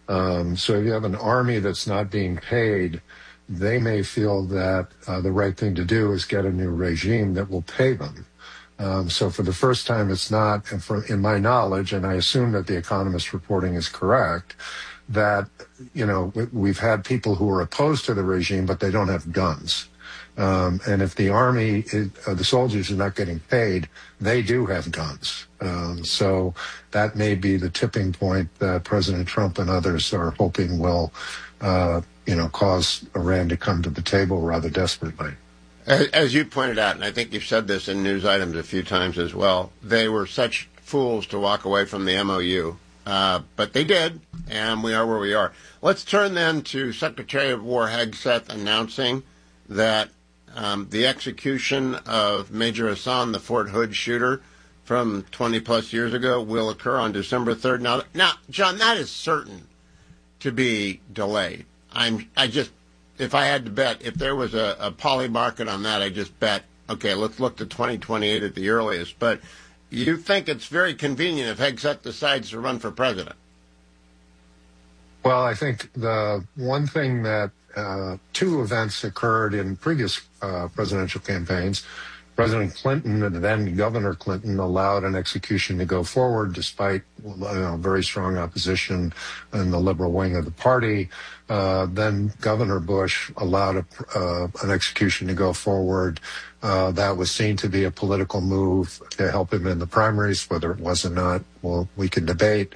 So if you have an army that's not being paid, they may feel that the right thing to do is get a new regime that will pay them. So for the first time, it's not, in my knowledge, and I assume that the Economist reporting is correct, that, we've had people who are opposed to the regime, but they don't have guns. And if the army, the soldiers are not getting paid, they do have guns. So that may be the tipping point that President Trump and others are hoping will, cause Iran to come to the table rather desperately. As you pointed out, and I think you've said this in news items a few times as well, they were such fools to walk away from the MOU. But they did, and we are where we are. Let's turn then to Secretary of War Hegseth announcing that the execution of Major Hassan, the Fort Hood shooter from 20-plus years ago, will occur on December 3rd. Now, John, that is certain to be delayed. If I had to bet, if there was a poly market on that, I just bet, okay, let's look to 2028 at the earliest. But you think it's very convenient if Hegseth decides to run for president? Well, I think the one thing that two events occurred in previous presidential campaigns. President Clinton and then Governor Clinton allowed an execution to go forward despite very strong opposition in the liberal wing of the party. Then Governor Bush allowed an execution to go forward. That was seen to be a political move to help him in the primaries. Whether it was or not, well, we can debate.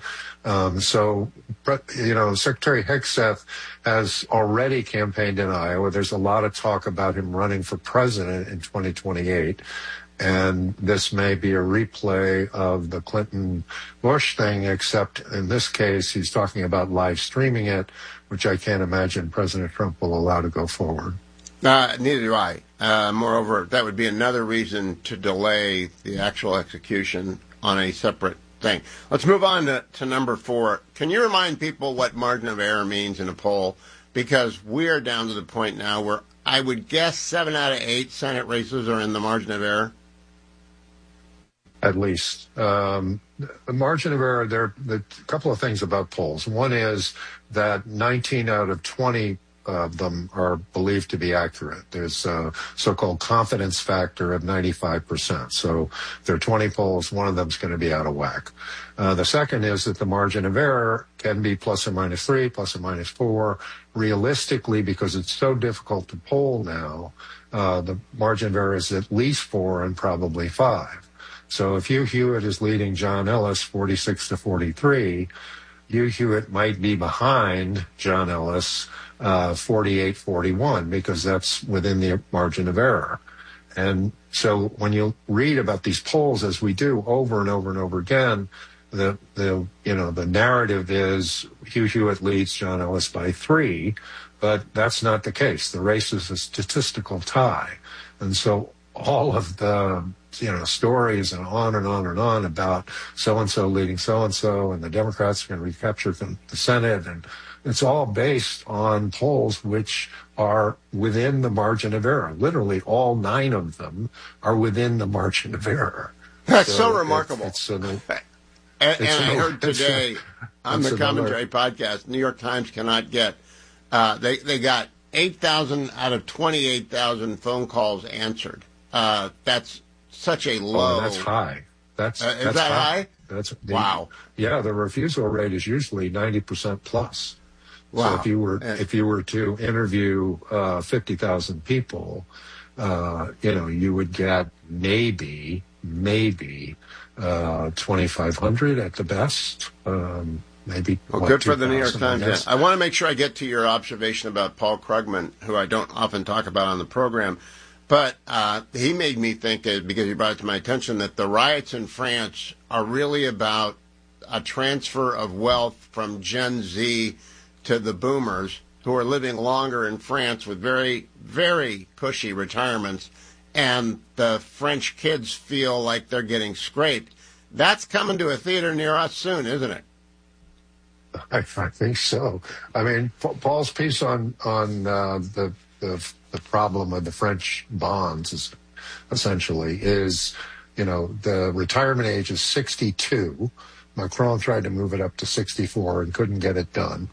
Secretary Hegseth has already campaigned in Iowa. There's a lot of talk about him running for president in 2028. And this may be a replay of the Clinton-Bush thing, except in this case, he's talking about live streaming it, which I can't imagine President Trump will allow to go forward. Neither do I. Moreover, that would be another reason to delay the actual execution on a separate thing. Let's move on to number 4. Can you remind people what margin of error means in a poll? Because we are down to the point now where I would guess 7 out of 8 Senate races are in the margin of error. At least. The margin of error, there are a couple of things about polls. One is that 19 out of 20 of them are believed to be accurate. There's a so-called confidence factor of 95%. So if there are 20 polls, one of them is going to be out of whack. The second is that the margin of error can be plus or minus 3, plus or minus 4. Realistically, because it's so difficult to poll now, the margin of error is at least 4 and probably 5. So if Hugh Hewitt is leading John Ellis 46-43, Hugh Hewitt might be behind John Ellis 48-41, because that's within the margin of error. And so when you read about these polls, as we do over and over and over again, the narrative is Hugh Hewitt leads John Ellis by 3, but that's not the case. The race is a statistical tie. And so all of the stories and on and on and on about so-and-so leading so-and-so, and the Democrats are going to recapture the Senate, and it's all based on polls which are within the margin of error. Literally all 9 of them are within the margin of error. That's so remarkable. I heard today on the Commentary podcast, New York Times cannot get, they got 8,000 out of 28,000 phone calls answered. That's such a low. Oh, that's high. That's high? Wow. Yeah, the refusal rate is usually 90% plus. Wow. So if you were to interview 50,000 people, you would get maybe 2,500 at the best. Maybe. Well, good for the New York Times. Yeah. I want to make sure I get to your observation about Paul Krugman, who I don't often talk about on the program. But he made me think, because he brought it to my attention, that the riots in France are really about a transfer of wealth from Gen Z to the boomers, who are living longer in France with very, very cushy retirements, and the French kids feel like they're getting scraped. That's coming to a theater near us soon, isn't it? I think so. I mean, Paul's piece on the problem of the French bonds is essentially the retirement age is 62. Macron tried to move it up to 64 and couldn't get it done.